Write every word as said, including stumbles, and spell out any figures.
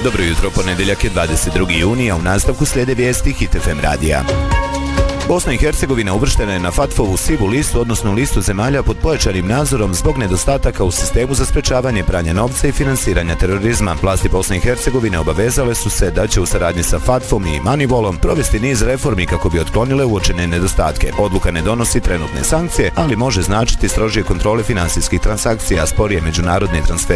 Dobro jutro, ponedjeljak je dvadeset drugi juni, a u nastavku slijede vijesti Hit F M radija. Bosna i Hercegovina uvrštena je na FATF-ovu sivu listu, odnosno listu zemalja pod pojačanim nadzorom zbog nedostataka u sistemu za sprečavanje pranja novca i finansiranja terorizma. Vlasti Bosne i Hercegovine obavezale su se da će u saradnji sa FATF-om i Moneyvalom provesti niz reformi kako bi otklonile uočene nedostatke. Odluka ne donosi trenutne sankcije, ali može značiti strožije kontrole finansijskih transakcija, sporije međunarodne transfere